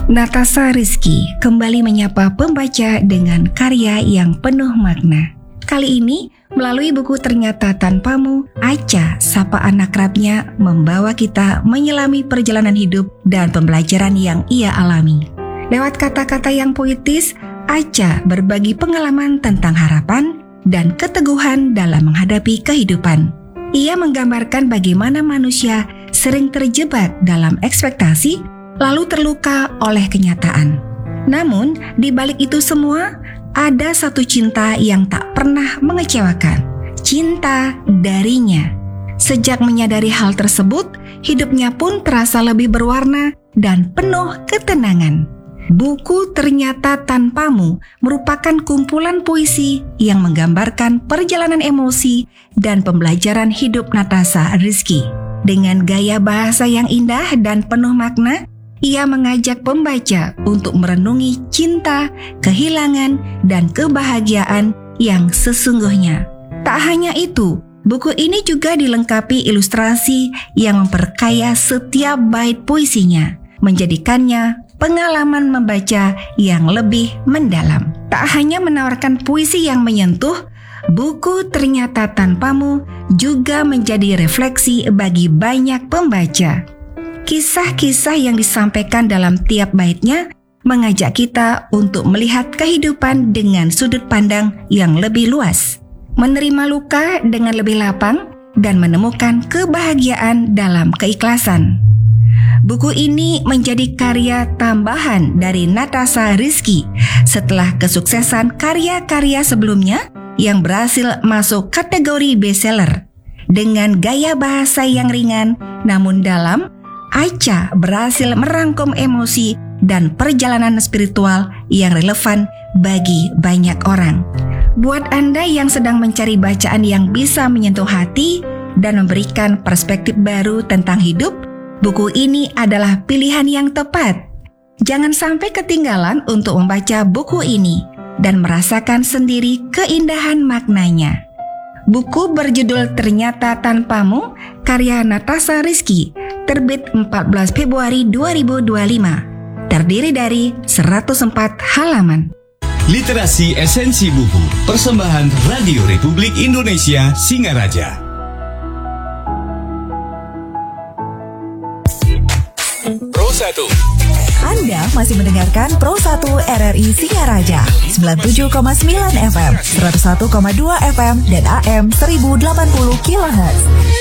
Natasha Rizky kembali menyapa pembaca dengan karya yang penuh makna. Kali ini, melalui buku Ternyata Tanpamu, Acha, sapaan akrabnya, membawa kita menyelami perjalanan hidup dan pembelajaran yang ia alami. Lewat kata-kata yang puitis, Acha berbagi pengalaman tentang harapan dan keteguhan dalam menghadapi kehidupan. Ia menggambarkan bagaimana manusia sering terjebak dalam ekspektasi, lalu terluka oleh kenyataan. Namun, di balik itu semua, ada satu cinta yang tak pernah mengecewakan. Cinta darinya. Sejak menyadari hal tersebut, hidupnya pun terasa lebih berwarna dan penuh ketenangan. Buku Ternyata Tanpamu merupakan kumpulan puisi yang menggambarkan perjalanan emosi dan pembelajaran hidup Natasha Rizky. Dengan gaya bahasa yang indah dan penuh makna, ia mengajak pembaca untuk merenungi cinta, kehilangan, dan kebahagiaan yang sesungguhnya. Tak hanya itu, buku ini juga dilengkapi ilustrasi yang memperkaya setiap bait puisinya, menjadikannya pengalaman membaca yang lebih mendalam. Tak hanya menawarkan puisi yang menyentuh, buku Ternyata Tanpamu juga menjadi refleksi bagi banyak pembaca. Kisah-kisah yang disampaikan dalam tiap baitnya mengajak kita untuk melihat kehidupan dengan sudut pandang yang lebih luas, menerima luka dengan lebih lapang, dan menemukan kebahagiaan dalam keikhlasan. Buku ini menjadi karya tambahan dari Natasha Rizky setelah kesuksesan karya-karya sebelumnya yang berhasil masuk kategori bestseller. Dengan gaya bahasa yang ringan namun dalam, Acha berhasil merangkum emosi dan perjalanan spiritual yang relevan bagi banyak orang. Buat Anda yang sedang mencari bacaan yang bisa menyentuh hati dan memberikan perspektif baru tentang hidup, buku ini adalah pilihan yang tepat. Jangan sampai ketinggalan untuk membaca buku ini dan merasakan sendiri keindahan maknanya. Buku berjudul Ternyata Tanpamu, karya Natasha Rizky, terbit 14 Februari 2025, terdiri dari 104 halaman. Literasi Esensi Buku, persembahan Radio Republik Indonesia Singaraja. Pro 1. Anda masih mendengarkan Pro 1 RRI Singaraja 97,9 FM, 101,2 FM, dan AM 1080 kHz.